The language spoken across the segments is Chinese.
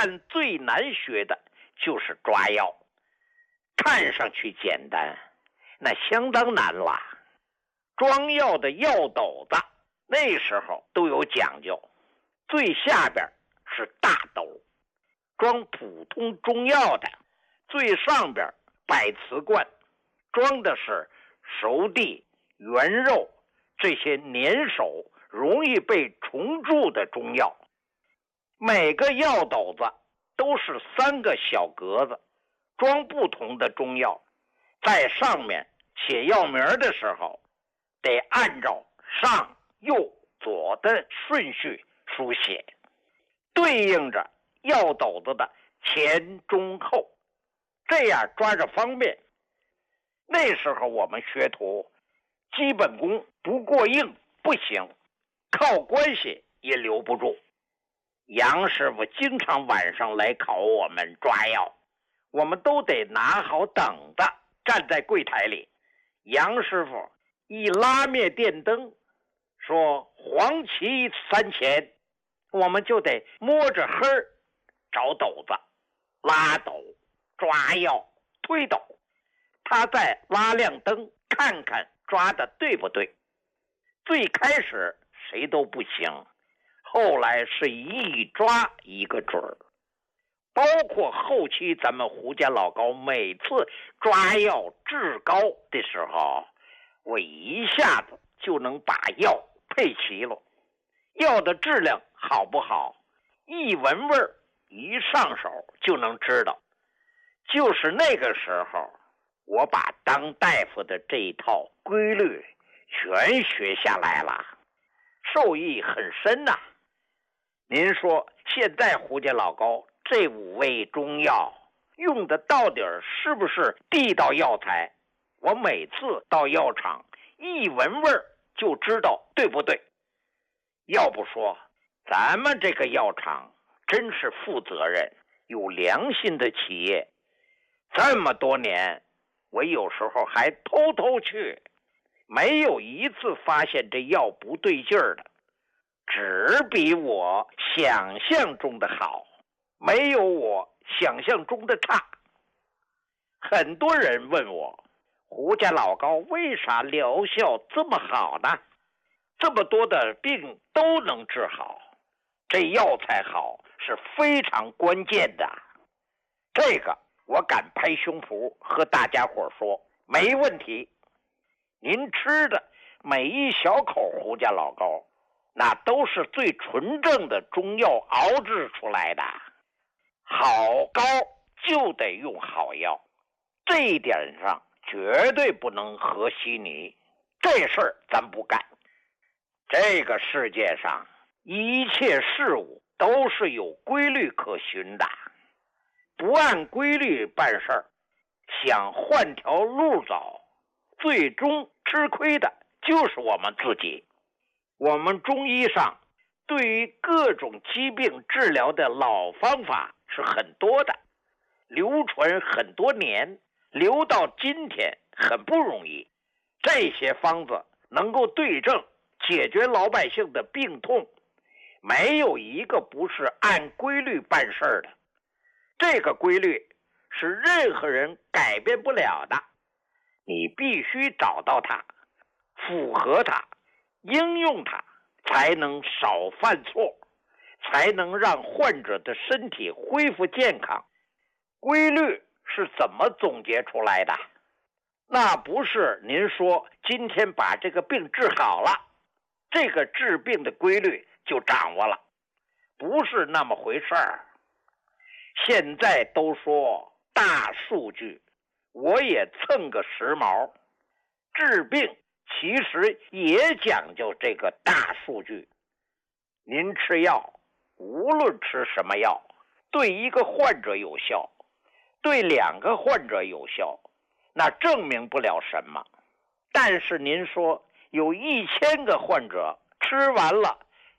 但最难学的就是抓药。看上去简单，那相当难了。装药的药斗子那时候都有讲究，最下边是大斗，装普通中药的；最上边百瓷罐，装的是熟地、圆肉这些粘手容易被虫蛀的中药。每个药斗子都是3个小格子，装不同的中药。在上面写药名的时候，得按照上、右、左的顺序书写，对应着药斗子的前、中、后，这样抓着方便。那时候我们学徒基本功不过硬不行，靠关系也留不住。杨师傅经常晚上来考我们抓药，我们都得拿好等着，站在柜台里。杨师傅一拉灭电灯，说黄旗3钱，我们就得摸着黑儿找斗子，拉斗、抓药、推斗。他再拉亮灯，看看抓的对不对。最开始谁都不行，后来是一抓一个准儿。包括后期咱们胡家老高每次抓药治高的时候，我一下子就能把药配齐了。药的质量好不好，一闻味儿，一上手就能知道。就是那个时候，我把当大夫的这一套规律全学下来了，受益很深呐。您说现在胡家老高这5味中药用的到底是不是地道药材？我每次到药厂一闻味儿就知道对不对。要不说咱们这个药厂真是负责任有良心的企业。这么多年我有时候还偷偷去，没有一次发现这药不对劲儿的，只比我想象中的好，没有我想象中的差。很多人问我，胡家老高为啥疗效这么好呢？这么多的病都能治好，这药材好是非常关键的。这个我敢拍胸脯和大家伙说，没问题。您吃的每一小口胡家老高，那都是最纯正的中药熬制出来的。好膏就得用好药，这一点上绝对不能和稀泥，这事儿咱不干。这个世界上一切事物都是有规律可循的，不按规律办事儿，想换条路走，最终吃亏的就是我们自己。我们中医上对于各种疾病治疗的老方法是很多的，流传很多年，留到今天很不容易。这些方子能够对症解决老百姓的病痛，没有一个不是按规律办事的。这个规律是任何人改变不了的，你必须找到它，符合它，应用它，才能少犯错，才能让患者的身体恢复健康。规律是怎么总结出来的？那不是您说今天把这个病治好了，这个治病的规律就掌握了，不是那么回事儿。现在都说大数据，我也蹭个时髦。治病其实也讲究这个大数据。您吃药，无论吃什么药，对一个患者有效，对2个患者有效，那证明不了什么。但是您说有1000个患者吃完了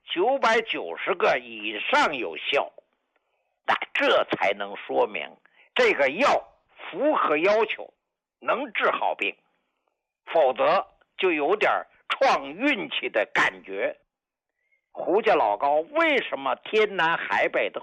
990个以上有效，那这才能说明这个药符合要求，能治好病。否则就有点撞运气的感觉。胡家老高为什么天南海北的